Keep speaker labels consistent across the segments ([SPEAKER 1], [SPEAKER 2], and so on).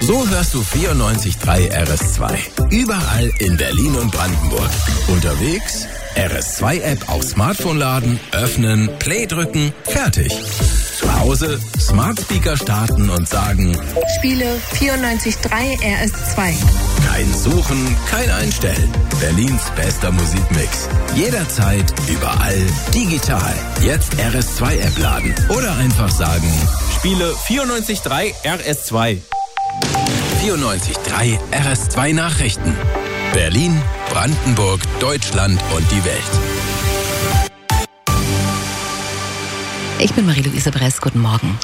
[SPEAKER 1] So hörst du 94.3 RS2. Überall in Berlin und Brandenburg. Unterwegs, RS2-App auf Smartphone laden, öffnen, Play drücken, fertig. Zu Hause, Smart Speaker starten und sagen:
[SPEAKER 2] Spiele 94.3 RS2.
[SPEAKER 1] Kein Suchen, kein Einstellen. Berlins bester Musikmix. Jederzeit, überall, digital. Jetzt RS2-App laden. Oder einfach sagen:
[SPEAKER 3] Spiele 94.3 RS2.
[SPEAKER 1] 94.3 RS2 Nachrichten. Berlin, Brandenburg, Deutschland und die Welt.
[SPEAKER 4] Ich bin Marie-Louise Bress, guten Morgen.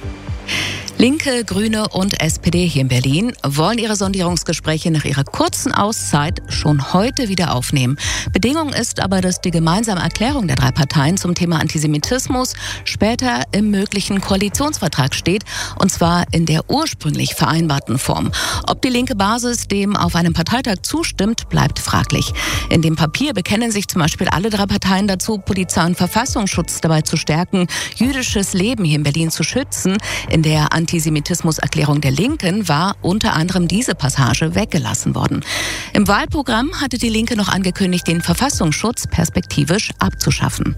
[SPEAKER 4] Linke, Grüne und SPD hier in Berlin wollen ihre Sondierungsgespräche nach ihrer kurzen Auszeit schon heute wieder aufnehmen. Bedingung ist aber, dass die gemeinsame Erklärung der drei Parteien zum Thema Antisemitismus später im möglichen Koalitionsvertrag steht, und zwar in der ursprünglich vereinbarten Form. Ob die linke Basis dem auf einem Parteitag zustimmt, bleibt fraglich. In dem Papier bekennen sich zum Beispiel alle drei Parteien dazu, Polizei und Verfassungsschutz dabei zu stärken, jüdisches Leben hier in Berlin zu schützen. In der Antisemitismus-Erklärung der Linken war unter anderem diese Passage weggelassen worden. Im Wahlprogramm hatte die Linke noch angekündigt, den Verfassungsschutz perspektivisch abzuschaffen.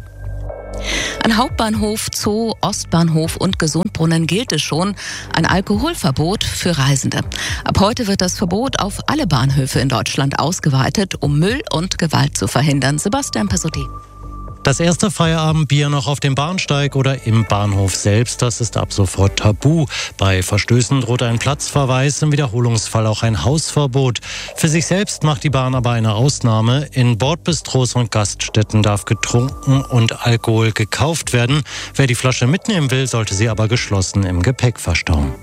[SPEAKER 4] An Hauptbahnhof, Zoo, Ostbahnhof und Gesundbrunnen gilt es schon ein Alkoholverbot für Reisende. Ab heute wird das Verbot auf alle Bahnhöfe in Deutschland ausgeweitet, um Müll und Gewalt zu verhindern. Sebastian Pessotti.
[SPEAKER 5] Das erste Feierabendbier noch auf dem Bahnsteig oder im Bahnhof selbst, das ist ab sofort tabu. Bei Verstößen droht ein Platzverweis, im Wiederholungsfall auch ein Hausverbot. Für sich selbst macht die Bahn aber eine Ausnahme. In Bordbistros und Gaststätten darf getrunken und Alkohol gekauft werden. Wer die Flasche mitnehmen will, sollte sie aber geschlossen im Gepäck verstauen.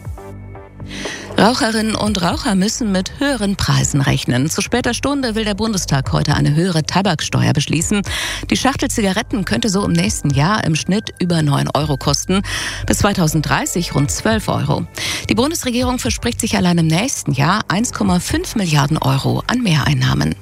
[SPEAKER 4] Raucherinnen und Raucher müssen mit höheren Preisen rechnen. Zu später Stunde will der Bundestag heute eine höhere Tabaksteuer beschließen. Die Schachtel Zigaretten könnte so im nächsten Jahr im Schnitt über 9 Euro kosten. Bis 2030 rund 12 Euro. Die Bundesregierung verspricht sich allein im nächsten Jahr 1,5 Milliarden Euro an Mehreinnahmen.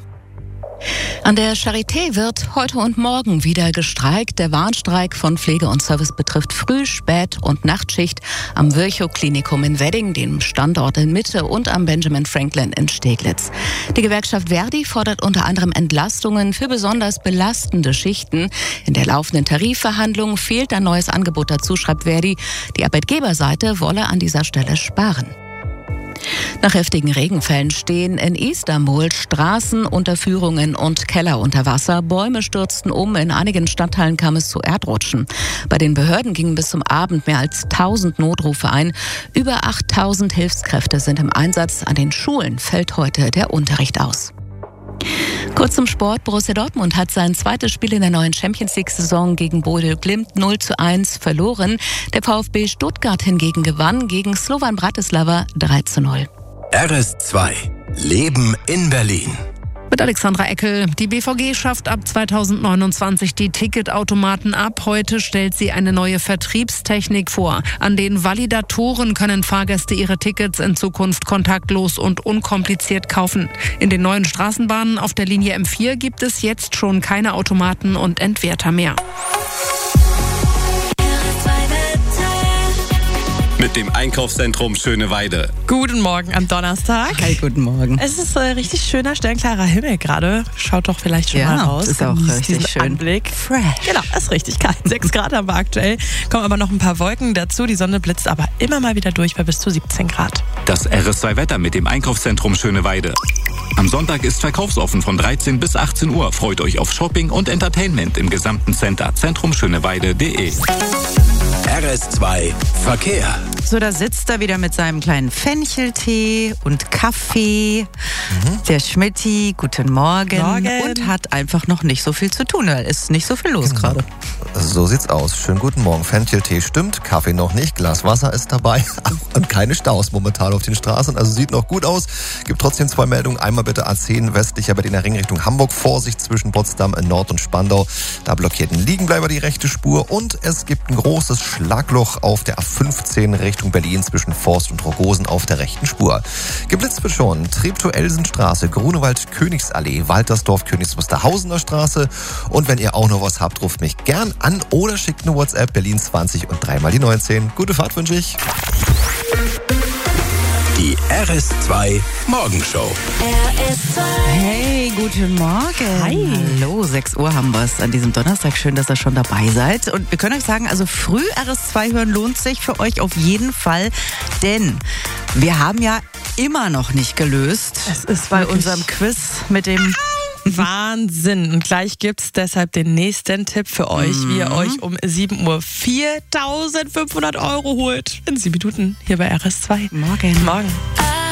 [SPEAKER 4] An der Charité wird heute und morgen wieder gestreikt. Der Warnstreik von Pflege und Service betrifft Früh-, Spät- und Nachtschicht am Virchow-Klinikum in Wedding, dem Standort in Mitte, und am Benjamin Franklin in Steglitz. Die Gewerkschaft Verdi fordert unter anderem Entlastungen für besonders belastende Schichten. In der laufenden Tarifverhandlung fehlt ein neues Angebot dazu, schreibt Verdi. Die Arbeitgeberseite wolle an dieser Stelle sparen. Nach heftigen Regenfällen stehen in Istanbul Straßen, Unterführungen und Keller unter Wasser. Bäume stürzten um, in einigen Stadtteilen kam es zu Erdrutschen. Bei den Behörden gingen bis zum Abend mehr als 1000 Notrufe ein. Über 8000 Hilfskräfte sind im Einsatz. An den Schulen fällt heute der Unterricht aus. Kurz zum Sport. Borussia Dortmund hat sein zweites Spiel in der neuen Champions-League-Saison gegen Bodø Glimt 0:1 verloren. Der VfB Stuttgart hingegen gewann gegen Slovan Bratislava 3:0.
[SPEAKER 1] RS2. Leben in Berlin.
[SPEAKER 2] Mit Alexandra Eckel. Die BVG schafft ab 2029 die Ticketautomaten ab. Heute stellt sie eine neue Vertriebstechnik vor. An den Validatoren können Fahrgäste ihre Tickets in Zukunft kontaktlos und unkompliziert kaufen. In den neuen Straßenbahnen auf der Linie M4 gibt es jetzt schon keine Automaten und Entwerter mehr.
[SPEAKER 3] Mit dem Einkaufszentrum Schöneweide.
[SPEAKER 6] Guten Morgen am Donnerstag.
[SPEAKER 7] Hi, guten Morgen.
[SPEAKER 6] Es ist richtig schöner, sternklarer Himmel gerade. Schaut doch vielleicht schon mal raus.
[SPEAKER 7] Ist auch richtig schön.
[SPEAKER 6] Anblick.
[SPEAKER 7] Fresh.
[SPEAKER 6] Genau, ist richtig kalt. 6 Grad haben wir aktuell. Kommen aber noch ein paar Wolken dazu. Die Sonne blitzt aber immer mal wieder durch bei bis zu 17 Grad.
[SPEAKER 3] Das RS2-Wetter mit dem Einkaufszentrum Schöneweide. Am Sonntag ist verkaufsoffen von 13 bis 18 Uhr. Freut euch auf Shopping und Entertainment im gesamten Center. Zentrumschöneweide.de.
[SPEAKER 1] RS2 Verkehr.
[SPEAKER 7] So, da sitzt er wieder mit seinem kleinen Fencheltee und Kaffee. Der Schmitty, guten Morgen. Und hat einfach noch nicht so viel zu tun. Da ist nicht so viel los gerade.
[SPEAKER 8] So sieht's aus. Schönen guten Morgen. Fencheltee stimmt, Kaffee noch nicht, Glas Wasser ist dabei und keine Staus momentan auf den Straßen. Also sieht noch gut aus. Gibt trotzdem 2 Meldungen. Einmal bitte A10 westlicher Berliner Ring Richtung Hamburg. Vorsicht zwischen Potsdam Nord und Spandau. Da blockiert ein Liegenbleiber die rechte Spur. Und es gibt ein großes Schlagloch auf der A15 Richtung Berlin zwischen Forst und Rogosen auf der rechten Spur. Geblitzt wird schon Treptow-Elsenstraße, Grunewald-Königsallee, Waltersdorf, Königs-Wusterhausener Straße. Und wenn ihr auch noch was habt, ruft mich gern an oder schickt eine WhatsApp Berlin 20 und 3 mal die 19. Gute Fahrt wünsche ich.
[SPEAKER 1] Die RS2 Morgenshow.
[SPEAKER 7] Hey, guten Morgen.
[SPEAKER 6] Hi.
[SPEAKER 7] Hallo, 6 Uhr haben wir es an diesem Donnerstag. Schön, dass ihr schon dabei seid. Und wir können euch sagen, also früh RS2 hören lohnt sich für euch auf jeden Fall. Denn wir haben ja immer noch nicht gelöst.
[SPEAKER 6] Es ist
[SPEAKER 7] bei
[SPEAKER 6] wirklich
[SPEAKER 7] unserem Quiz mit dem...
[SPEAKER 6] Wahnsinn. Und gleich gibt's deshalb den nächsten Tipp für euch, wie ihr euch um 7 Uhr 4.500 € holt. In 7 Minuten hier bei RS2.
[SPEAKER 7] Morgen.
[SPEAKER 6] Morgen.